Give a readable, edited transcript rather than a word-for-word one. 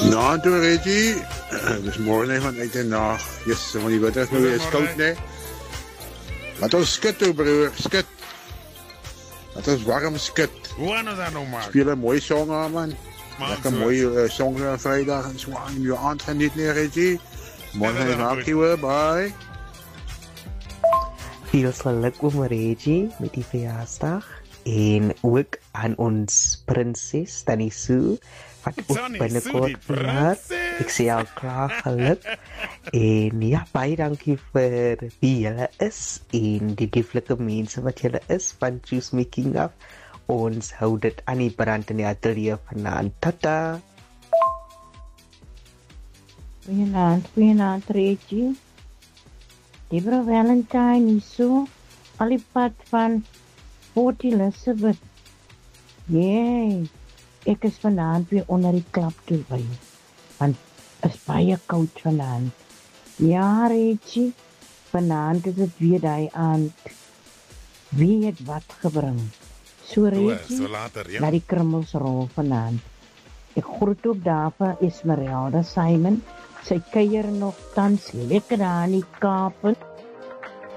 Nou, toe Reggie, dis môre van uit en nag. Yes, want die wetter is nou weer skoud, nee. Laat ons skit toe, broer, skit. Laat ons warm skit. Hoe aan is dat nou, man? Speel 'n mooi song aan, man. Lekker mooi song op Vrydag en so aan jou aand geniet, nee, Reggie. Môre maak jy weer, bye. Veel geluk oom Reggie met die verjaarsdag en ook aan ons prinses Tannie Sue wat ook binnekort verjaar. Ek sê al klaar geluk en ja, baie dankie vir wie julle is en die lieflike mense wat julle is van Choose Making Up. Ons hou dit aan die brand in die atelier vanaand. Tata! Goeienaand Reggie. Debra Valentine is so al die pad van Port Elizabeth. Jee, ek is vanaand weer onder die klap toe by. Want is baie koud vanaand. Ja, Reggie, vanaand is het weer die aand. Wie het wat gebring? So Reggie, laat die krummels rol vanaand. Ek groet ook daar vir Esmeralda Simon. Sy kuier nog tans lekker daar in die Kaap.